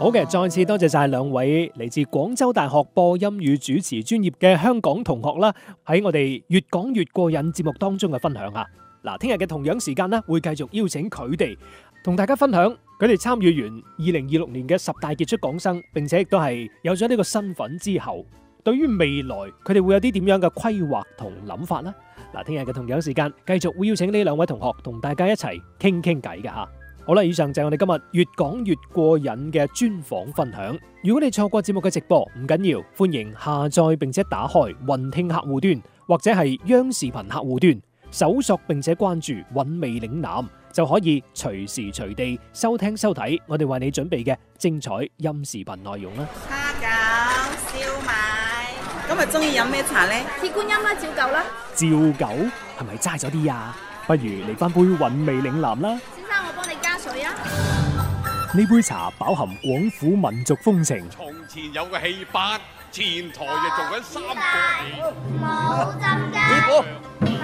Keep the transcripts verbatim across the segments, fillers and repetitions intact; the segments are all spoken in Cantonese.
好嘅，再次多謝晒兩位嚟自廣州大學播音與主持專業嘅香港同學啦，喺我哋越講越過癮節目當中嘅分享啊！嗱，聽日嘅同樣時間呢，會繼續邀請佢哋同大家分享佢哋參與完二零二六年嘅十大傑出港生，並且亦都係有咗呢個身份之後，對於未來佢哋會有啲點樣嘅規劃同諗法呢？嗱，聽日嘅同樣時間繼續會邀請呢兩位同學同大家一齊傾傾偈嘅吓。好啦，以上就係我哋今日越講越過癮嘅專訪分享。如果你錯過節目嘅直播，唔緊要，歡迎下載並且打開雲聽客戶端或者係央視頻客戶端，搜索並且關注韻味嶺南，就可以隨時隨地收聽收睇我哋為你準備嘅精彩音視頻內容啦。 蝦餃、燒賣，今日中意飲咩茶呢？ 鐵觀音啦，照舊啦。 照舊係咪齋咗啲啊？不如嚟翻杯韻味嶺南啦。 先生，我幫你加水啊。 呢杯茶飽含廣府民族風情。 從前有個戲班，前台就做緊三個戲。 冇浸㗎。 師傅，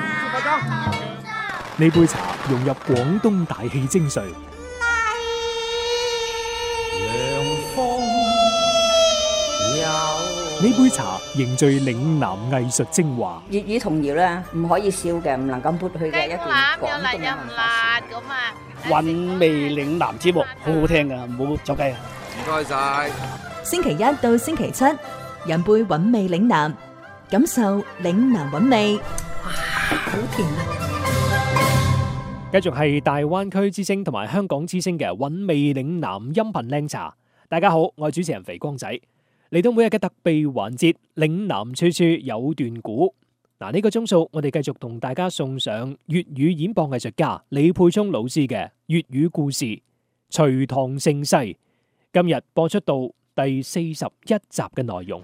呢杯茶融入廣東大氣精髓。呢杯茶凝聚嶺南藝術精華。 粵語童謠咧，唔可以少嘅，唔能夠撥去嘅一段廣東嘅文化咁啊！ 韻味嶺南節目好好聽噶，唔好走雞啊！ 唔該晒。 星期一到星期七，飲杯韻味嶺南，感受嶺南韻味。哇，好甜啊！ 繼續係大灣區之聲同埋香港之聲嘅韻味嶺南音頻靚茶。大家好，我係主持人肥光仔。嚟到每日嘅特備環節，嶺南處處有段古。嗱，呢個鐘數我哋繼續同大家送上粵語演播藝術家李沛聰老師嘅粵語故事《隋唐盛世》。今日播出到第四十一集嘅內容。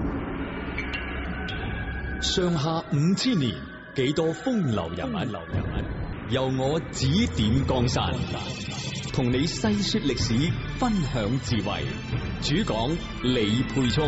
上下五千年，幾多風流人物，由我指點江山，同你細說歷史，分享智慧。主講李沛聰。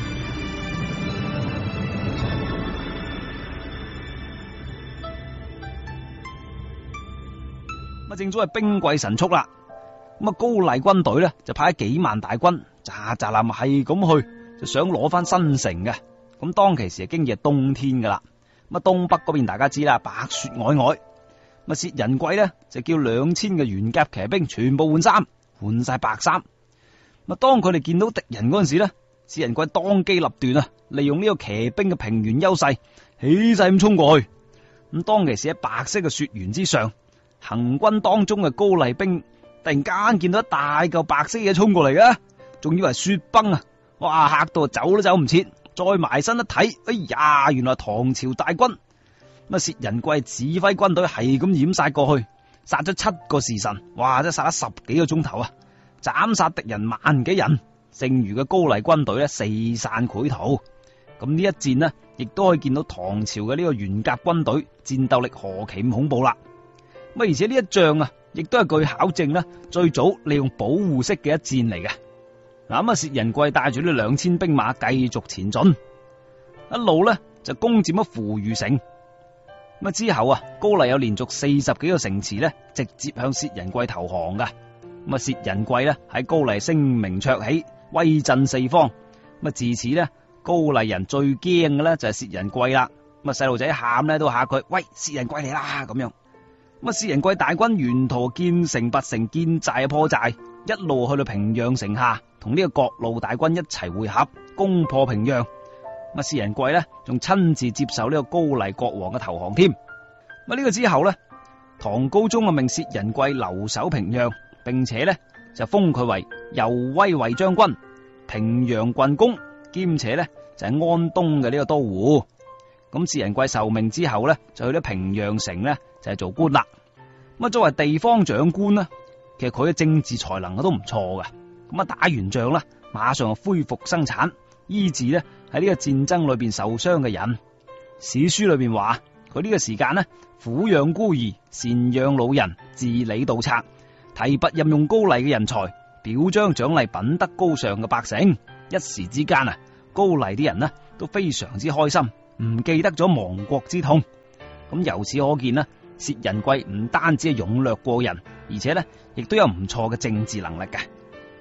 咁正所謂兵貴神速啦，咁啊高麗軍隊咧就派咗幾萬大軍，喳喳林係咁去，就想攞翻新城嘅。咁當其時經已係冬天噶啦，咁啊東北嗰邊大家知啦，白雪皚皚。咁啊薛仁貴咧就叫兩千嘅玄甲騎兵全部換衫，換晒白衫。咁啊當佢哋見到敵人嗰陣時咧，薛仁貴當機立斷啊，利用呢個騎兵嘅平原優勢，起勢咁衝過去。咁當其時喺白色嘅雪原之上，行軍當中嘅高麗兵突然間見到一大嚿白色嘢衝過嚟嘅，仲以為雪崩啊！哇，嚇到走都走唔切，再埋身一睇，哎呀，原來唐朝大軍。咁啊薛仁貴指揮軍隊係咁掩殺過去，殺咗七個時辰，哇，真係殺咗十幾個鐘頭啊！斬殺敵人萬幾人，剩餘嘅高麗軍隊咧四散潰逃。咁呢一戰呢，亦都可以見到唐朝嘅呢個玄甲軍隊戰鬥力何其咁恐怖啦！咁而且呢一仗啊，亦都係據考證啦，最早利用保護式嘅一戰嚟嘅。嗱咁啊，薛仁貴帶住呢兩千兵馬繼續前進，一路咧就攻佔咗扶餘城。咁啊之後啊，高麗有連續四十幾個城池咧，直接向薛仁貴投降噶。咁啊，薛仁貴咧喺高麗聲名鵲起，威震四方。咁啊，自此咧，高麗人最驚嘅咧就係薛仁貴啦。咁啊，細路仔喊咧都嚇佢，喂，薛仁貴嚟啦咁樣。咁啊，薛仁貴大軍沿途建城拔城，建寨破寨，一路去到平陽城下，同呢個各路大軍一齊會合，攻破平陽。咁啊，薛仁貴咧仲親自接受呢個高麗國王嘅投降添。咁啊，呢個之後咧，唐高宗啊命薛仁貴留守平陽，並且咧就封佢為右威衛將軍、平陽郡公，兼且咧就係安東嘅呢個都護。咁薛仁貴受命之後咧，就去咗平陽城咧就係做官啦。咁啊，作為地方長官啦，其實佢嘅政治才能都唔錯嘅。咁啊，打完仗啦，馬上恢復生產，醫治咧喺呢個戰爭裏邊受傷嘅人。史書裏邊話佢呢個時間呢，撫養孤兒，贍養老人，治理盜賊，提拔任用高麗嘅人才，表彰獎勵品德高尚嘅百姓。一時之間啊，高麗啲人呢都非常之開心，唔記得咗亡國之痛。咁由此可見呢，薛仁貴唔單止係勇略過人，而且呢亦都有唔錯嘅政治能力嘅。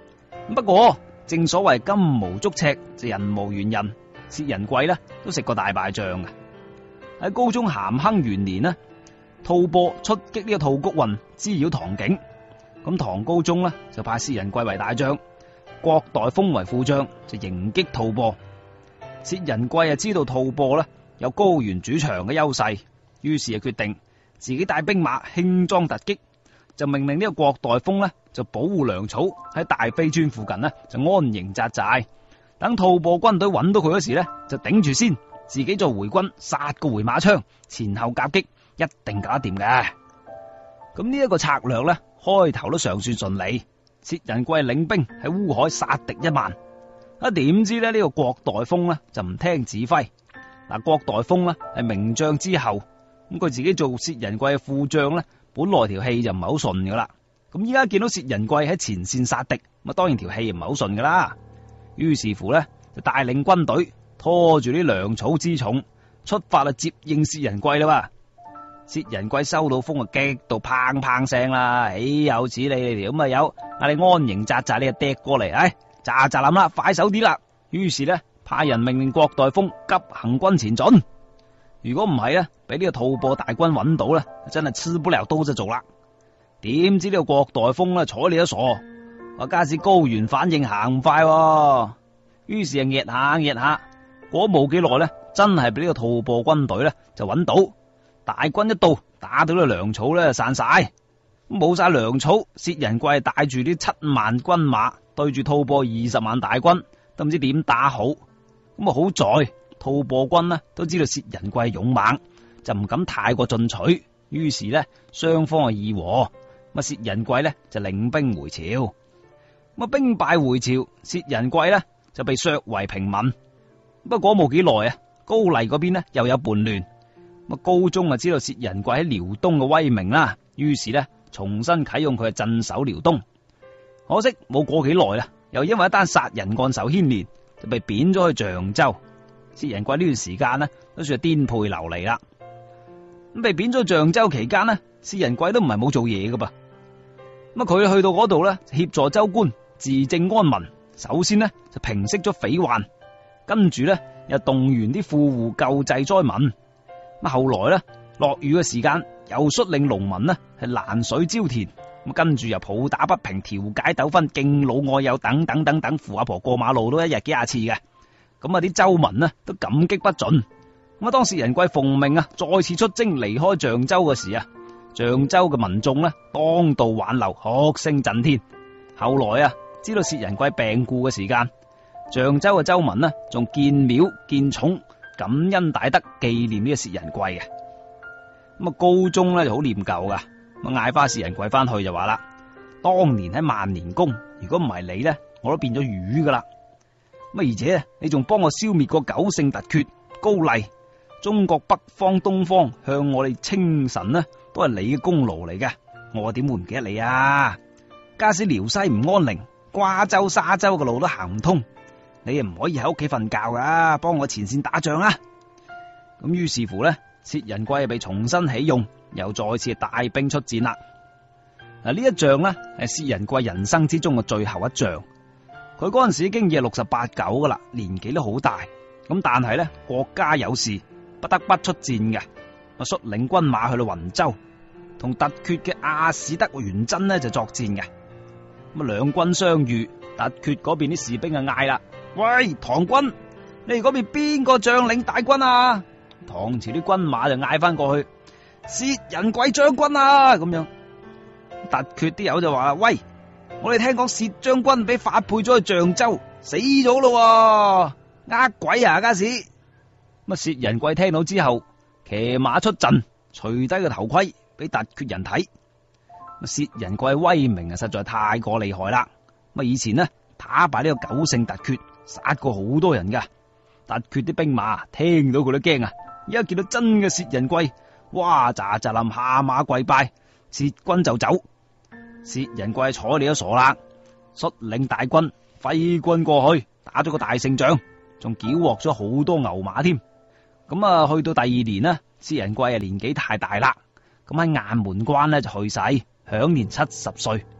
不過正所謂金無足赤，就人無完人，薛仁貴呢都食過大敗仗嘅。喺高宗咸亨元年呢，吐蕃出擊呢個吐谷渾，滋擾唐境。咁唐高宗呢就派薛仁貴為大將，郭代峰為副將，就迎擊吐蕃。薛仁貴啊知道吐蕃呢有高原主場嘅優勢，於是啊決定自己帶兵馬輕裝突擊，就命令呢個郭代峰呢就保護糧草喺大非川附近呢就安營紮寨，等吐蕃軍隊揾到佢嗰時呢就頂住先，自己再回軍殺個回馬槍，前後夾擊，一定搞得掂嘅。咁呢一個策略呢，開頭都尚算順利。薛仁貴領兵喺烏海殺敵一萬，啊點知咧呢個郭代峰呢就唔聽指揮。嗱，郭代峰呢係名將之後，咁佢自己做薛仁貴嘅副將呢，本來條氣就唔係好順噶啦。咁依家見到薛仁貴喺前線殺敵，咁啊當然條氣唔係好順噶啦。於是乎呢，就帶領軍隊拖住啲糧草之重出發啊接應薛仁貴啦。薛仁貴收到風啊，激到砰砰聲啦！豈有此理，你哋咁啊有，嗌你安營紮寨，你就趯過嚟，唉，喳喳諗啦，快手啲啦！於是呢，派人命令郭代峰急行軍前進。如果唔係呢，俾呢個吐蕃大軍揾到呢，真係吃不了兜着做啦。點知呢個郭代峰呢，睬你都傻，話家是高原反應行唔快，於是啊壓下壓下，過冇幾耐呢，真係俾呢個吐蕃軍隊呢就揾到。大軍一到，打到啲糧草咧散晒，冇晒糧草。薛仁貴帶住啲七萬軍馬對住吐蕃二十萬大軍，都唔知點打好。咁啊好在吐蕃軍呢都知道薛仁貴勇猛，就唔敢太過進取。於是呢，雙方啊議和，咁啊薛仁貴呢就領兵回朝。咁啊兵敗回朝，薛仁貴呢就被削為平民。不過冇幾耐啊，高麗嗰邊呢又有叛亂。咁高宗啊知道薛仁貴喺遼東嘅威名啦，於是呢重新啟用佢嘅鎮守遼東。可惜冇過幾耐啦，又因為一單殺人案受牽連，就被貶咗去象州。薛仁貴呢段時間呢都算係顛沛流離啦。咁被貶咗象州期間呢，薛仁貴都唔係冇做嘢噶噃。咁啊佢去到嗰度呢，協助州官治政安民。首先呢就平息咗匪患，跟住呢又動員啲富戶救濟災民。咁後來咧，落雨嘅時間又率領農民呢係攔水澆田，咁跟住又抱打不平，調解糾紛，敬老愛幼等等等等，扶阿婆過馬路都一日幾廿次嘅。咁啊啲州民呢都感激不盡。咁啊當薛仁貴奉命啊再次出征離開象州嘅時啊，象州嘅民眾呢當道挽留，哭聲震天。後來啊知道薛仁貴病故嘅時間，象州嘅州民呢仲建廟建冢，感恩大德，紀念呢個薛仁貴嘅。咁啊高宗咧就好念舊噶，咁嗌翻薛仁貴翻去就話啦：當年喺萬年宮，如果唔係你咧，我都變咗魚噶啦。咁而且你仲幫我消滅過九姓突厥、高麗，中國北方、東方向我哋稱臣呢，都係你嘅功勞嚟嘅。我點會唔記得你啊？假使遼西唔安寧，瓜州、沙州嘅路都行唔通。你又唔可以喺屋企瞓覺噶，幫我前線打仗啊！咁於是乎呢，薛仁貴被重新起用，又再次帶兵出戰啦。嗱，呢一仗呢係薛仁貴人生之中嘅最後一仗。佢嗰陣時已經係六十八九噶啦，年紀都好大。咁但係呢，國家有事，不得不出戰嘅。我率領軍馬去到雲州，同突厥嘅阿史德元真呢就作戰嘅。咁啊兩軍相遇，突厥嗰邊啲士兵啊嗌啦：喂，唐軍，你哋嗰邊邊個將領大軍啊？唐朝啲軍馬就嗌翻過去：薛仁貴將軍啊！咁樣，突厥啲友就話：喂，我哋聽講薛將軍俾發配咗去象州，死咗咯，呃鬼啊！家時咁啊，薛仁貴聽到之後，騎馬出陣，除低個頭盔俾突厥人睇。薛仁貴威名啊，實在太過厲害啦！咁啊，以前呢打敗呢個九姓突厥，殺過好多人噶。突厥啲兵馬聽到佢都驚啊！而家見到真嘅薛仁貴，哇！喳喳冧下馬跪拜，撤軍就走。薛仁貴睬你都傻啦，率領大軍揮軍過去，打咗個大勝仗，仲繳獲咗好多牛馬添。咁啊，去到第二年呢，薛仁貴啊年紀太大啦，咁喺雁門關呢就去世，享年七十歲。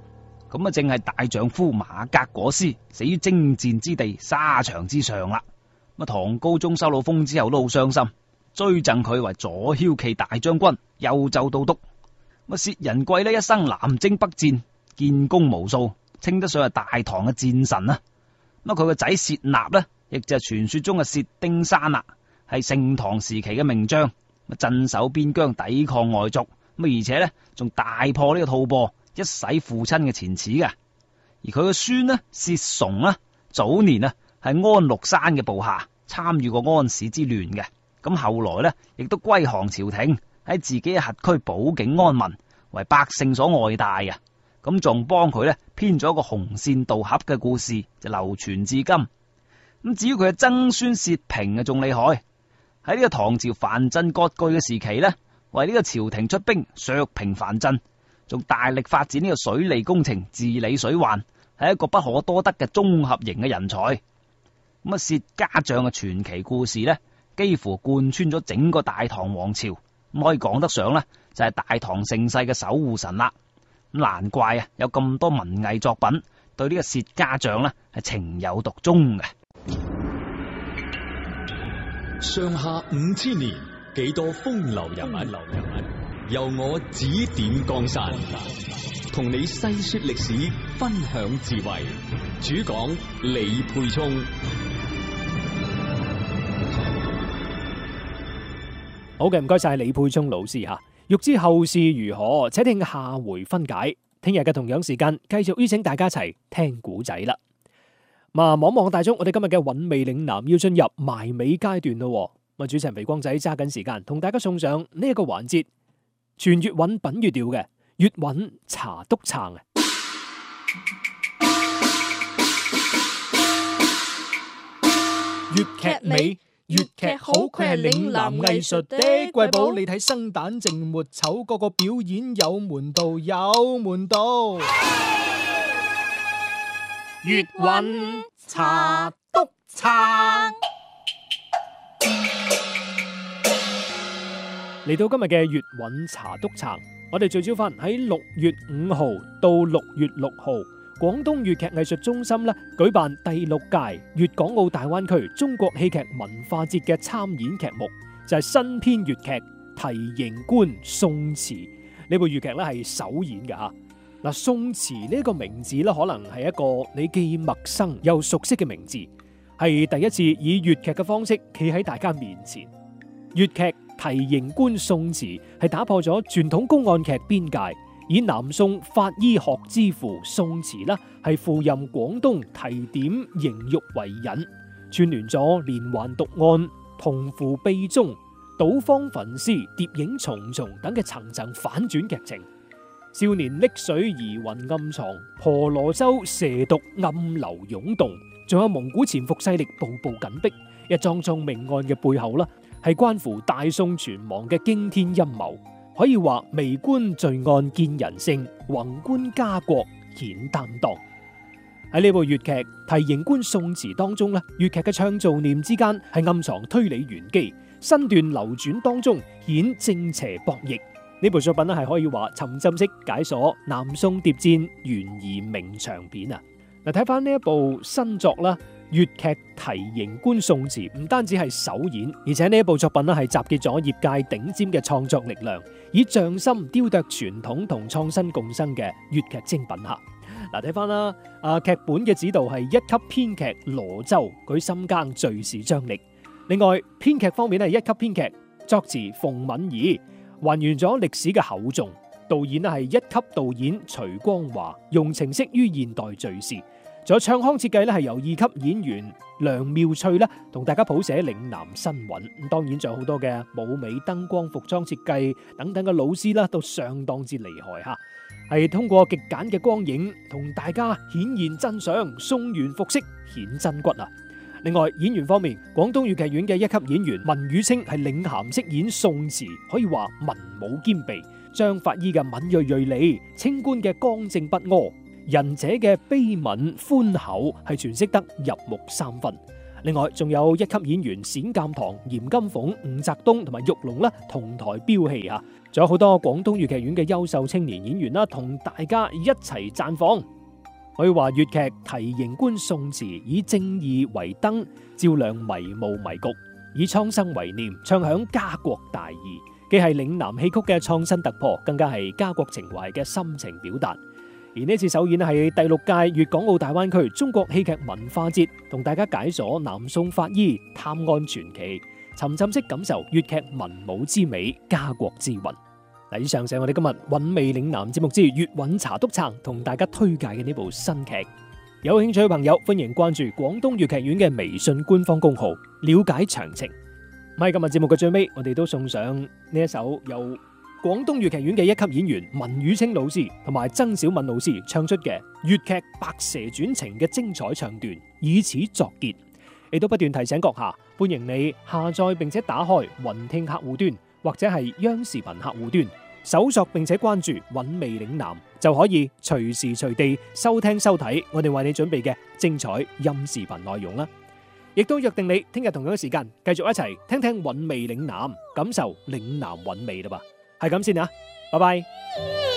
咁啊正係大丈夫馬革裹屍死於征戰之地沙場之上啦。咁啊唐高宗收到風之後都好傷心，追贈佢為左驍騎大將軍、右州都督。咁啊薛仁貴呢一生南征北戰，建功無數，稱得上係大唐嘅戰神啊。咁啊佢個仔薛納呢，亦就係傳說中嘅薛丁山啦，係盛唐時期嘅名將，鎮守邊疆，抵抗外族。咁而且呢，仲大破呢個吐蕃，一洗父親嘅前恥嘅。而佢個孫呢，薛崇呢，早年啊係安祿山嘅部下，參與過安史之亂嘅。咁後來呢，亦都歸降朝廷，喺自己嘅轄區保境安民，為百姓所愛戴啊。咁仲幫佢呢編咗一個紅線渡峽嘅故事，就流傳至今。咁至於佢嘅曾孫薛平啊，仲厲害。喺呢個唐朝藩鎮割據嘅時期呢，為呢個朝廷出兵削平藩鎮，仲大力發展呢個水利工程，治理水患，係一個不可多得嘅綜合型嘅人才。咁啊，薛家將嘅傳奇故事呢，幾乎貫穿咗整個大唐王朝，咁可以講得上呢，就係大唐盛世嘅守護神啦。咁難怪啊，有咁多文藝作品對呢個薛家將呢係情有獨鍾嘅。 上下五千年，幾多風流人物，由我指點江山，同你細說歷史，分享智慧。主講李沛聰。 好嘅，唔該晒李沛聰老師吓。欲知後事如何，且聽下回分解。聽日嘅同樣時間，繼續邀請大家一齊聽古仔啦。嘛，望望大鐘，我哋今日嘅韻味嶺南要進入埋尾階段咯。咁主持人肥光仔揸緊時間，同大家送上呢一個環節，全粵韻品粵調嘅粵韻茶篤撐啊！粵劇美。粵劇好，佢係嶺南藝術的瑰寶。你睇生旦淨末丑，個個表演有門道，有門道。粵韻茶篤撐，嚟到今日嘅粵韻茶篤撐，我哋聚焦翻喺六月五號到六月六號。廣東粵劇藝術中心咧舉辦第六屆粵港澳大灣區中國戲劇文化節嘅參演劇目，就係新編粵劇《題刑官宋詞》。呢部粵劇咧係首演嘅吓。嗱，宋詞呢個名字咧可能係一個你既陌生又熟悉嘅名字，係第一次以粵劇嘅方式企喺大家面前。粵劇《題刑官宋詞》係打破咗傳統公案劇邊界，以南宋法醫學之父宋詞啦，係赴任廣東提點刑獄為引，串聯咗連環毒案、同符秘蹤、賭坊焚屍、諜影重重等嘅層層反轉劇情。少年溺水疑雲暗藏，婆羅洲蛇毒暗流湧動，仲有蒙古潛伏勢力步步緊逼，一樁樁命案嘅背後啦，係關乎大宋存亡嘅驚天陰謀。可以話微觀罪案見人性，宏觀家國顯擔當。喺呢部粵劇《題刑官宋詞》當中咧，粵劇嘅唱造念之間係暗藏推理玄機，身段流轉當中顯正邪博弈。呢部作品咧係可以話沉浸式解鎖南宋諜戰懸疑名長片啊！嗱，睇翻呢一部新作啦，粵劇《題刑官宋詞》唔單止係首演，而且呢一部作品咧係集結咗業界頂尖嘅創作力量，以匠心雕琢傳統同創新共生嘅粵劇精品吓。嗱，睇翻啦，啊劇本嘅指導係一級編劇羅周，佢深耕敘事張力。另外編劇方面係一級編劇作詞馮敏儀，還原咗歷史嘅厚重。導演咧係一級導演徐光華，用情識於現代敘事。仲有唱腔設計咧係由二級演員梁妙翠咧同大家譜寫嶺南新韻。咁當然仲有好多嘅舞美、燈光、服裝設計等等嘅老師啦，都相當之厲害吓。係通過極簡嘅光影同大家顯現真相，宋元復式顯真骨啊！另外演員方面，廣東粵劇院嘅一級演員文宇清係領銜飾演宋詞，可以話文武兼備。張法醫嘅敏銳銳利，清官嘅剛正不阿，仁者嘅悲憫寬厚，係詮釋得入木三分。另外仲有一級演員冼鑑堂、嚴金鳳、吳澤東同埋玉龍啦，同台飆戲啊！仲有好多廣東粵劇院嘅優秀青年演員啦，同大家一齊綻放。 可以話粵劇題型觀宋詞，以正義為燈，照亮迷霧迷局；以蒼生為念，唱響家國大義。既係嶺南戲曲嘅創新突破，更加係家國情懷嘅深情表達。而呢次首演係第六屆粵港澳大灣區中國戲劇文化節，同大家解鎖南宋法醫探案傳奇，沉浸式感受粵劇文武之美、家國之韻。嗱，以上就係我哋今日韻味嶺南節目之粵韻茶督撐同大家推介嘅呢部新劇。有興趣嘅朋友歡迎關注廣東粵劇院嘅微信官方公號，了解詳情。喺今日節目嘅最尾，我哋都送上呢一首由廣東粵劇院嘅一級演員文宇清老師同埋曾小敏老師唱出嘅粵劇《白蛇傳情》嘅精彩唱段，以此作結。亦都不斷提醒閣下，歡迎你下載並且打開雲聽客戶端或者係央視頻客戶端，搜索並且關注韻味嶺南，就可以隨時隨地收聽收睇我哋為你準備嘅精彩音視頻內容啦。亦都約定你聽日同樣嘅時間繼續一齊聽聽韻味嶺南，感受嶺南韻味啦吧。係咁先啊，拜拜。